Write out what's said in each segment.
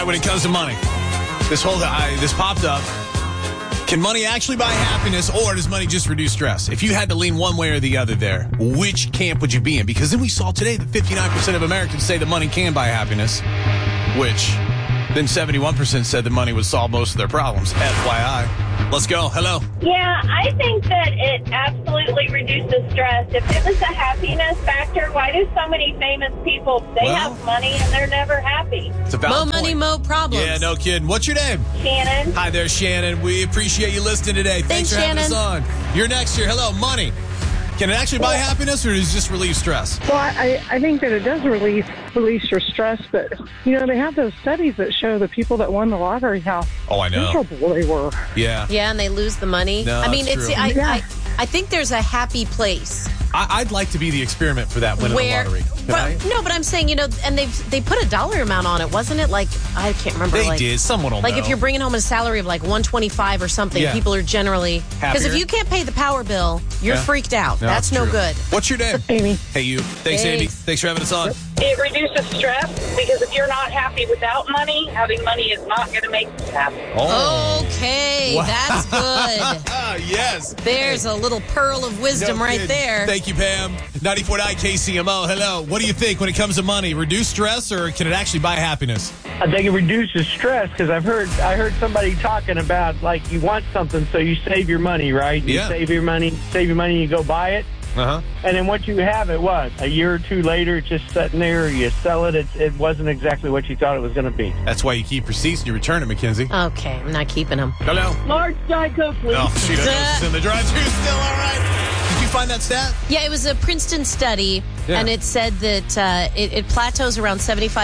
When it comes to money, this popped up. Can money actually buy happiness, or does money just reduce stress? If you had to lean one way or the other there, which camp would you be in? Because then we saw today that 59% of Americans say that money can buy happiness, which then 71% said that money would solve most of their problems. FYI. Let's go. Hello. Yeah, I think that it absolutely reduces stress. If it was a happiness factor, why do so many famous people, they have money and they're never happy? It's a valid Mo money, mo problems. Yeah, no kidding. What's your name? Shannon. Hi there, Shannon. We appreciate you listening today. Thanks for having us on. You're next year. Hello, money. Can it actually buy happiness, or does it just relieve stress? Well, I think that it does release your stress, but, they have those studies that show the people that won the lottery, how miserable they were. Yeah. Yeah, and they lose the money. No, I mean, it's true. I think there's a happy place. I'd like to be the experiment for that winning the lottery. No, but I'm saying, and they put a dollar amount on it, wasn't it? Like, I can't remember. They did. Someone will know. Like, if you're bringing home a salary of like $125 or something, people are generally... Because if you can't pay the power bill, you're freaked out. No, that's no good. What's your name? Amy. Hey, you. Thanks, Amy. Thanks for having us on. It reduces stress because if you're not happy without money, having money is not going to make you happy. Oh. Okay, that's good. Yes. There's a little pearl of wisdom right there. Thank you, Pam. 94.9 KCMO. Hello. What do you think when it comes to money? Reduce stress, or can it actually buy happiness? I think it reduces stress because I heard somebody talking about, like, you want something, so you save your money, right? You save your money, you go buy it. Uh-huh. And then once you have it, a year or two later, it's just sitting there, you sell it, it wasn't exactly what you thought it was going to be. That's why you keep receipts and you return it, Mackenzie. Okay, I'm not keeping them. Hello. Large Geico, please. Oh, she doesn't know she's in the drive-thru still, all right. Did you find that stat? Yeah, it was a Princeton study, and it said that it plateaus around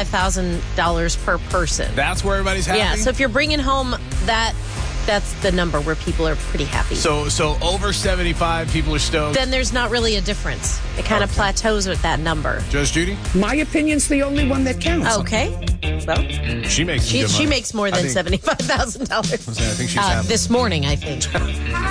$75,000 per person. That's where everybody's happy? Yeah, so if you're bringing home that's the number where people are pretty happy. So over 75, people are stoked. Then there's not really a difference. It kind of plateaus at that number. Judge Judy? My opinion's the only one that counts. Okay. Well, she makes she makes more than $75,000. I think she's happy. This morning, I think.